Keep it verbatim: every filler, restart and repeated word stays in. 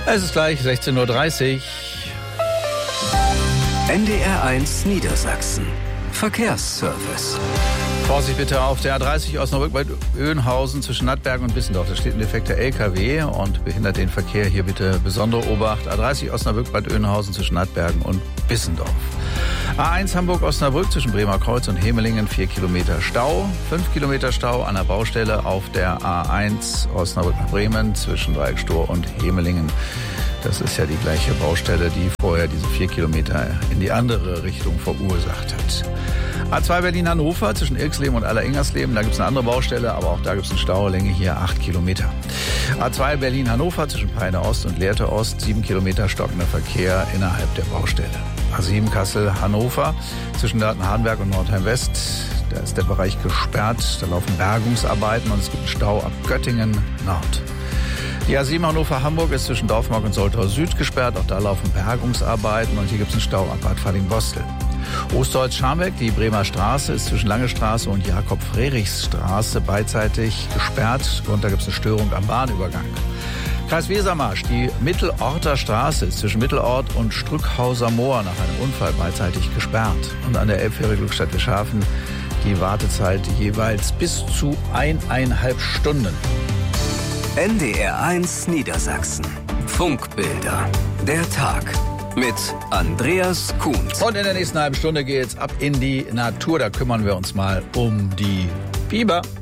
Es ist gleich sechzehn Uhr dreißig. N D R eins Niedersachsen. Verkehrsservice. Vorsicht bitte auf der A dreißig Osnabrück bei Öhnhausen zwischen Nattbergen und Bissendorf. Da steht ein defekter L K W und behindert den Verkehr. Hier bitte besondere Obacht. A dreißig Osnabrück bei Öhnhausen zwischen Nattbergen und Bissendorf. A eins Hamburg-Osnabrück zwischen Bremer Kreuz und Hemelingen, vier Kilometer Stau. fünf Kilometer Stau an der Baustelle auf der A eins Osnabrück nach Bremen zwischen Dreieckstor und Hemelingen. Das ist ja die gleiche Baustelle, die vorher diese vier Kilometer in die andere Richtung verursacht hat. A zwei Berlin-Hannover zwischen Irxleben und Aller-Ingersleben. Da gibt es eine andere Baustelle, aber auch da gibt es eine Staulänge hier acht Kilometer. A zwei Berlin-Hannover zwischen Peine Ost und Lehrte Ost, sieben Kilometer stockender Verkehr innerhalb der Baustelle. A sieben Kassel-Hannover zwischen Nörten-Hardenberg und Nordheim-West. Da ist der Bereich gesperrt. Da laufen Bergungsarbeiten und es gibt einen Stau ab Göttingen-Nord. Die A sieben Hannover-Hamburg ist zwischen Dorfmark und Soltau Süd gesperrt. Auch da laufen Bergungsarbeiten und hier gibt es einen Stau ab Bad Falling-Bostel. Ostdeutsch-Scharmbeck, die Bremer Straße, ist zwischen Lange Straße und Jakob-Frerichs-Straße beidseitig gesperrt. Und da gibt es eine Störung am Bahnübergang. Kreis Wesermarsch, die Mittelorter Straße ist zwischen Mittelort und Strückhauser Moor nach einem Unfall beidseitig gesperrt. Und an der Elbfähre Glückstadt Wischhafen die Wartezeit jeweils bis zu eineinhalb Stunden. N D R eins Niedersachsen. Funkbilder. Der Tag. Mit Andreas Kuhns. Und in der nächsten halben Stunde geht's ab in die Natur. Da kümmern wir uns mal um die Biber.